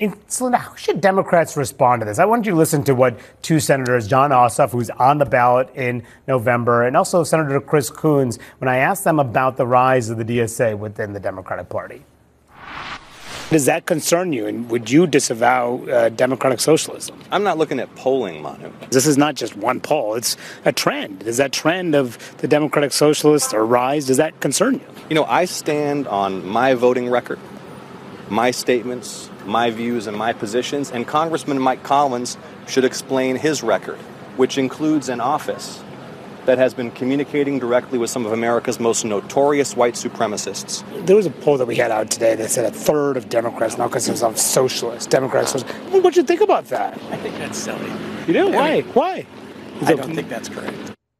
Celina, how should Democrats respond to this? I want you to listen to what two senators, Jon Ossoff, who's on the ballot in November, and also Senator Chris Coons, when I asked them about the rise of the DSA within the Democratic Party. Does that concern you, and would you disavow democratic socialism? I'm not looking at polling, Manu. This is not just one poll. It's a trend. Does that trend of the democratic socialists or rise, does that concern you? You know, I stand on my voting record, my statements, my views, and my positions, and Congressman Mike Collins should explain his record, which includes an office that has been communicating directly with some of America's most notorious white supremacists. There was a poll that we had out today that said a third of Democrats now consider themselves socialists, Democrats. What do you think about that? I think that's silly. You do? Why? Why? I don't think that's correct.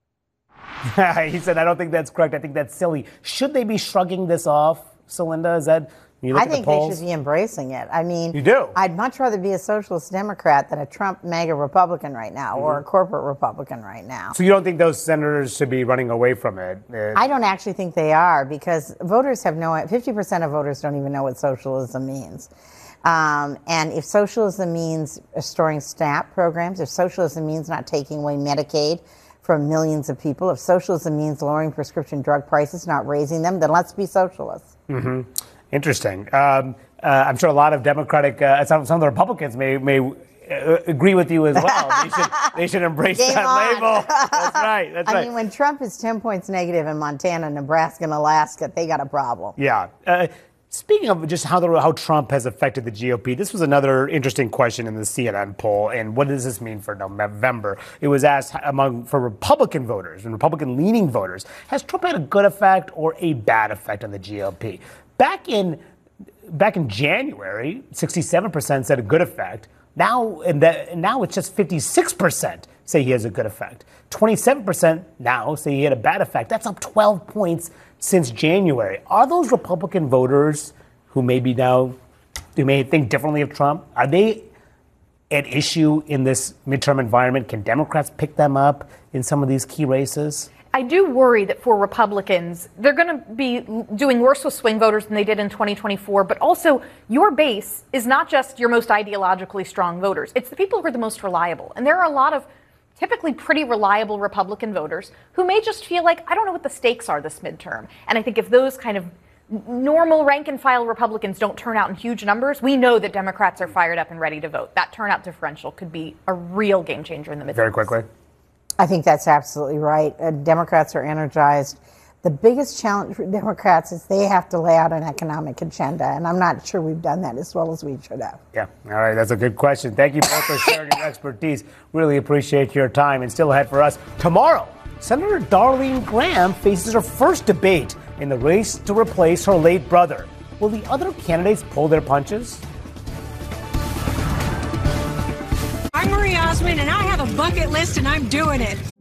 He said, I don't think that's correct. I think that's silly. Should they be shrugging this off, Celinda? Is that... I think they should be embracing it. I mean, you do. I'd much rather be a socialist Democrat than a Trump MAGA Republican right now, or a corporate Republican right now. So you don't think those senators should be running away from it? I don't actually think they are, because voters have 50% of voters don't even know what socialism means. And if socialism means restoring SNAP programs, if socialism means not taking away Medicaid from millions of people, if socialism means lowering prescription drug prices, not raising them, then let's be socialists. Mm-hmm. Interesting. I'm sure a lot of Democratic, some of the Republicans may agree with you as well. They should embrace that label. That's right. That's right. I mean, when Trump is 10 points negative in Montana, Nebraska, and Alaska, they got a problem. Yeah. Speaking of just how Trump has affected the GOP, this was another interesting question in the CNN poll. And what does this mean for November? It was asked for Republican voters and Republican-leaning voters, has Trump had a good effect or a bad effect on the GOP? Back in January, 67% said a good effect. Now it's just 56% say he has a good effect. 27% now say he had a bad effect. That's up 12 points since January. Are those Republican voters who may think differently of Trump, are they at issue in this midterm environment? Can Democrats pick them up in some of these key races? I do worry that for Republicans, they're going to be doing worse with swing voters than they did in 2024. But also, your base is not just your most ideologically strong voters. It's the people who are the most reliable. And there are a lot of typically pretty reliable Republican voters who may just feel like, I don't know what the stakes are this midterm. And I think if those kind of normal rank and file Republicans don't turn out in huge numbers, we know that Democrats are fired up and ready to vote. That turnout differential could be a real game changer in the midterm. Very quickly. I think that's absolutely right. Democrats are energized. The biggest challenge for Democrats is they have to lay out an economic agenda, and I'm not sure we've done that as well as we should have. Yeah, all right, that's a good question. Thank you both for sharing your expertise. Really appreciate your time. And still ahead for us, tomorrow, Senator Darlene Graham faces her first debate in the race to replace her late brother. Will the other candidates pull their punches? I'm Marie Osmond, and I have a bucket list, and I'm doing it.